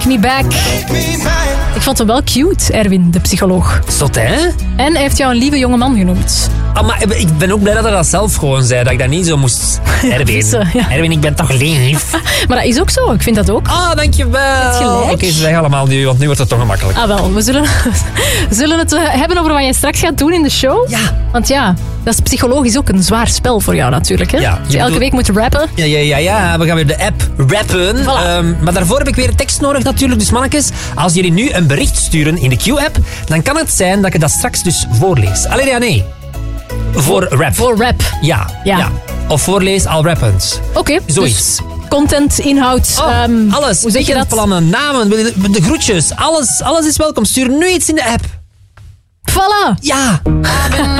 Me back. Ik vond hem wel cute, Erwin, de psycholoog. Zot, hè? En hij heeft jou een lieve jongeman genoemd. Ah, maar ik ben ook blij dat hij dat zelf gewoon zei. Dat ik dat niet zo moest... Erwin, Vissen, ja. Erwin, ik ben toch lief? Maar dat is ook zo, ik vind dat ook. Ah, dankjewel. gelijk. Oké, zeg allemaal nu, want nu wordt het toch gemakkelijk. Ah wel, we zullen het hebben over wat jij straks gaat doen in de show. Ja. Want ja, dat is psychologisch ook een zwaar spel voor jou natuurlijk. Hè? Ja, Als je elke week moet rappen. Ja, we gaan weer de app rappen. Voilà. Maar daarvoor heb ik weer tekst nodig natuurlijk. Dus mannetjes, als jullie nu een bericht sturen in de Q-app, dan kan het zijn dat ik dat straks dus voorlees. Allee, ja, nee. Voor rap. Voor rap. Ja. Of voorlees al rappend. Oké, Zoiets. dus content, inhoud. Alles. Hoe zeg je dat? Plannen, namen, de groetjes. Alles is welkom. Stuur nu iets in de app. Voilà. Ja.